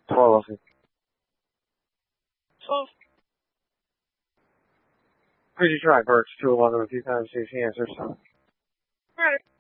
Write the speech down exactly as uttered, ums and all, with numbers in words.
twelve, I think. twelve. Could you try Birch two eleven a few times, see if she answers? Alright.